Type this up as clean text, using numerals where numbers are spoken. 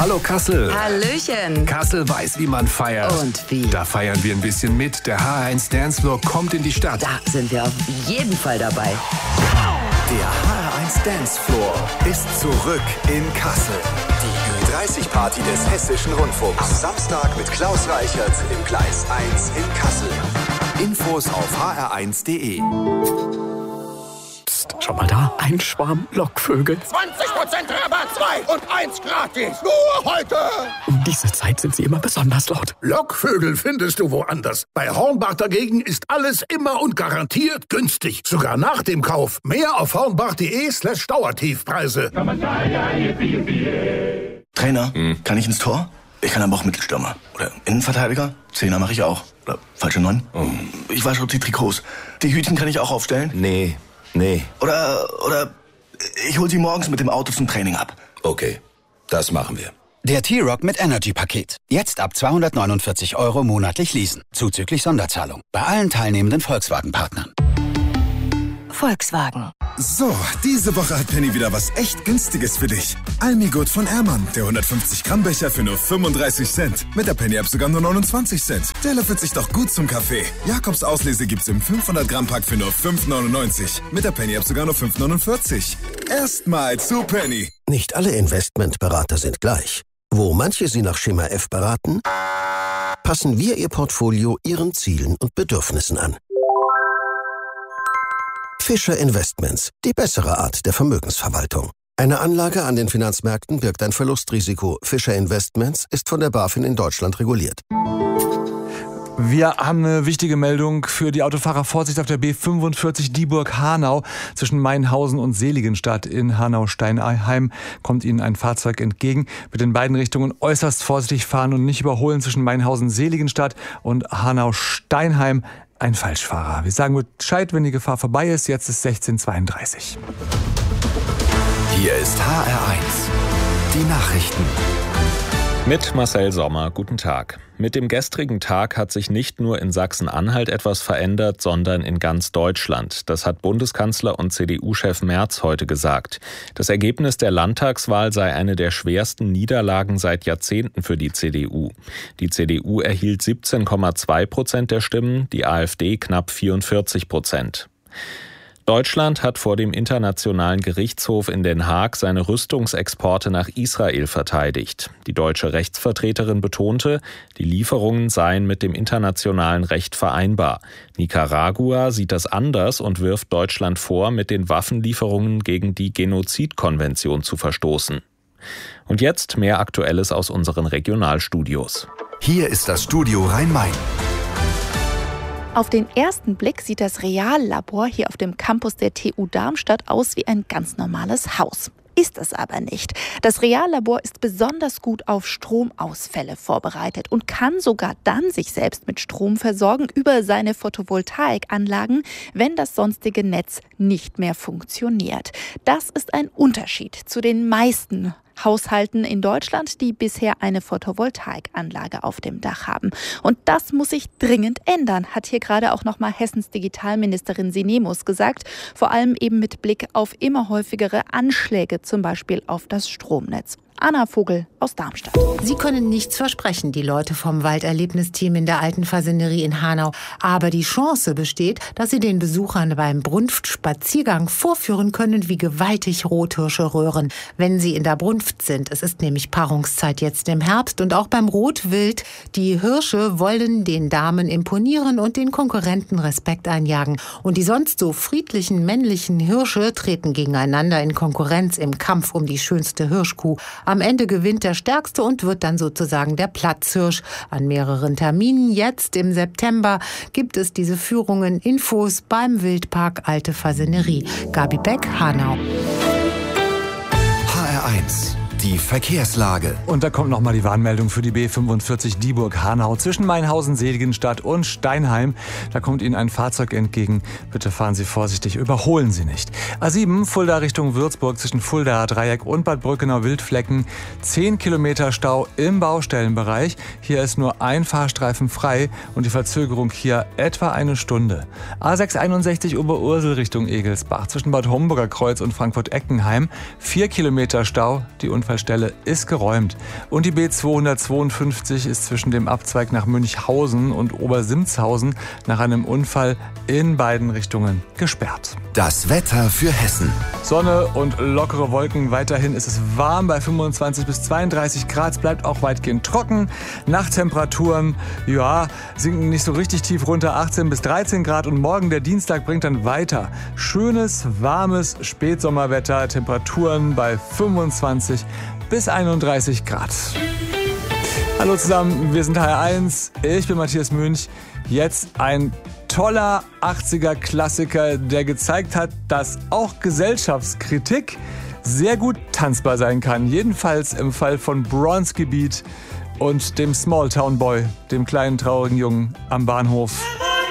Hallo Kassel. Hallöchen. Kassel weiß, wie man feiert. Und wie? Da feiern wir ein bisschen mit. Der HR1 Dancefloor kommt in die Stadt. Da sind wir auf jeden Fall dabei. Der HR1 Dancefloor ist zurück in Kassel. Die Ü30-Party des Hessischen Rundfunks. Am Samstag mit Klaus Reichert im Gleis 1 in Kassel. Infos auf hr1.de. Psst, schau mal da, ein Schwarm Lockvögel. 20% Rabatt, 2 und 1 gratis. Nur heute. Um diese Zeit sind sie immer besonders laut. Lockvögel findest du woanders. Bei Hornbach dagegen ist alles immer und garantiert günstig. Sogar nach dem Kauf. Mehr auf hornbach.de/Dauertiefpreise. Trainer, kann ich ins Tor? Ich kann aber auch Mittelstürmer. Oder Innenverteidiger? Zehner mache ich auch. Oder falsche 9? Ich wasche die Trikots. Die Hütchen kann ich auch aufstellen? Nee. Oder ich hol sie morgens mit dem Auto zum Training ab. Okay, das machen wir. Der T-Rock mit Energy-Paket. Jetzt ab 249 € monatlich leasen. Zuzüglich Sonderzahlung. Bei allen teilnehmenden Volkswagen-Partnern. Volkswagen. So, diese Woche hat Penny wieder was echt Günstiges für dich. Almigurt von Ehrmann, der 150-Gramm-Becher für nur 35 Cent. Mit der Penny-App sogar nur 29 Cent. Der löffelt sich doch gut zum Kaffee. Jakobs Auslese gibt's im 500-Gramm-Pack für nur 5,99. Mit der Penny-App sogar nur 5,49. Erstmal zu Penny. Nicht alle Investmentberater sind gleich. Wo manche Sie nach Schema F beraten, passen wir Ihr Portfolio Ihren Zielen und Bedürfnissen an. Fischer Investments, die bessere Art der Vermögensverwaltung. Eine Anlage an den Finanzmärkten birgt ein Verlustrisiko. Fischer Investments ist von der BaFin in Deutschland reguliert. Wir haben eine wichtige Meldung für die Autofahrer. Vorsicht auf der B45 Dieburg-Hanau. Zwischen Mainhausen und Seligenstadt in Hanau-Steinheim kommt Ihnen ein Fahrzeug entgegen. Bitte in beiden Richtungen äußerst vorsichtig fahren und nicht überholen zwischen Mainhausen-Seligenstadt und Hanau-Steinheim. Ein Falschfahrer. Wir sagen Bescheid, wenn die Gefahr vorbei ist. Jetzt ist 16:32. Hier ist HR1. Die Nachrichten. Mit Marcel Sommer, guten Tag. Mit dem gestrigen Tag hat sich nicht nur in Sachsen-Anhalt etwas verändert, sondern in ganz Deutschland. Das hat Bundeskanzler und CDU-Chef Merz heute gesagt. Das Ergebnis der Landtagswahl sei eine der schwersten Niederlagen seit Jahrzehnten für die CDU. Die CDU erhielt 17,2% der Stimmen, die AfD knapp 44%. Deutschland hat vor dem Internationalen Gerichtshof in Den Haag seine Rüstungsexporte nach Israel verteidigt. Die deutsche Rechtsvertreterin betonte, die Lieferungen seien mit dem internationalen Recht vereinbar. Nicaragua sieht das anders und wirft Deutschland vor, mit den Waffenlieferungen gegen die Genozidkonvention zu verstoßen. Und jetzt mehr Aktuelles aus unseren Regionalstudios. Hier ist das Studio Rhein-Main. Auf den ersten Blick sieht das Reallabor hier auf dem Campus der TU Darmstadt aus wie ein ganz normales Haus. Ist es aber nicht. Das Reallabor ist besonders gut auf Stromausfälle vorbereitet und kann sogar dann sich selbst mit Strom versorgen über seine Photovoltaikanlagen, wenn das sonstige Netz nicht mehr funktioniert. Das ist ein Unterschied zu den meisten Haushalten in Deutschland, die bisher eine Photovoltaikanlage auf dem Dach haben. Und das muss sich dringend ändern, hat hier gerade auch nochmal Hessens Digitalministerin Sinemus gesagt. Vor allem eben mit Blick auf immer häufigere Anschläge, zum Beispiel auf das Stromnetz. Anna Vogel aus Darmstadt. Sie können nichts versprechen, die Leute vom Walderlebnisteam in der Alten Fasanerie in Hanau. Aber die Chance besteht, dass sie den Besuchern beim Brunftspaziergang vorführen können, wie gewaltig Rothirsche röhren, wenn sie in der Brunft sind. Es ist nämlich Paarungszeit jetzt im Herbst und auch beim Rotwild. Die Hirsche wollen den Damen imponieren und den Konkurrenten Respekt einjagen. Und die sonst so friedlichen männlichen Hirsche treten gegeneinander in Konkurrenz im Kampf um die schönste Hirschkuh. Am Ende gewinnt der Stärkste und wird dann sozusagen der Platzhirsch. An mehreren Terminen, jetzt im September, gibt es diese Führungen. Infos beim Wildpark Alte Fasanerie. Gabi Beck, Hanau. HR1. Die Verkehrslage. Und da kommt nochmal die Warnmeldung für die B45 Dieburg-Hanau zwischen Mainhausen, Seligenstadt und Steinheim. Da kommt Ihnen ein Fahrzeug entgegen. Bitte fahren Sie vorsichtig, überholen Sie nicht. A7 Fulda Richtung Würzburg zwischen Fuldaer Dreieck und Bad Brückenau-Wildflecken. 10 Kilometer Stau im Baustellenbereich. Hier ist nur ein Fahrstreifen frei und die Verzögerung hier etwa eine Stunde. A661 Oberursel Richtung Egelsbach zwischen Bad Homburger Kreuz und Frankfurt-Eckenheim. 4 Kilometer Stau. Die Unfall Unfallstelle ist geräumt. Und die B252 ist zwischen dem Abzweig nach Münchhausen und Obersimzhausen nach einem Unfall in beiden Richtungen gesperrt. Das Wetter für Hessen. Sonne und lockere Wolken. Weiterhin ist es warm bei 25 bis 32 Grad. Es bleibt auch weitgehend trocken. Nachttemperaturen, sinken nicht so richtig tief runter. 18 bis 13 Grad. Und morgen, der Dienstag, bringt dann weiter schönes, warmes Spätsommerwetter. Temperaturen bei 25 bis 31 Grad. Hallo zusammen, wir sind HR1. Ich bin Matthias Münch. Jetzt ein toller 80er-Klassiker, der gezeigt hat, dass auch Gesellschaftskritik sehr gut tanzbar sein kann. Jedenfalls im Fall von Bronski Beat und dem Smalltown Boy, dem kleinen traurigen Jungen am Bahnhof.